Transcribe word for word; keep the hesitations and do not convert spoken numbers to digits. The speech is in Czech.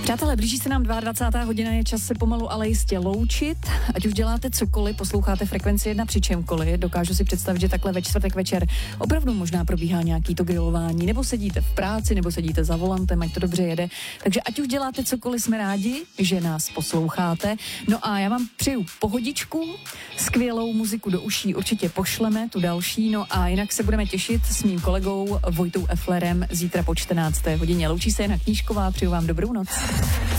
Přátelé, blíží se nám dvacátá druhá hodina, je čas se pomalu, ale jistě loučit. Ať už děláte cokoliv, posloucháte Frekvenci jedna při čemkoliv, dokážu si představit, že takhle ve čtvrtek večer opravdu možná probíhá nějaký to grilování, nebo sedíte v práci, nebo sedíte za volantem, ať to dobře jede. Takže ať už děláte cokoliv, jsme rádi, že nás posloucháte. No a já vám přeju pohodičku, skvělou muziku do uší určitě pošleme, tu další, no a jinak se budeme těšit s mým kolegou Vojtou Eflerem zítra po čtrnácté hodině. Loučí se Jana Knížková, přeju vám dobrou noc.